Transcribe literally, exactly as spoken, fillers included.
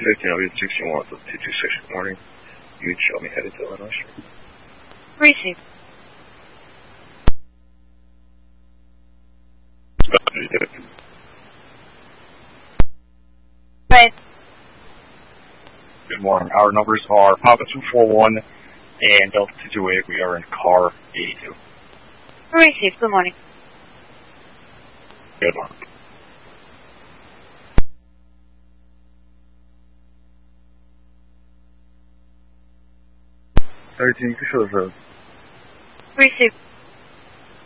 fifteen W sixty-one, two two six, good morning. You show me headed to Illinois. Receive. Right. Good morning. Our numbers are Papa two four one and Delta two two eight. We are in car eighty-two. Receive. Good morning. Good morning. thirteen, Cushel Road. Receive.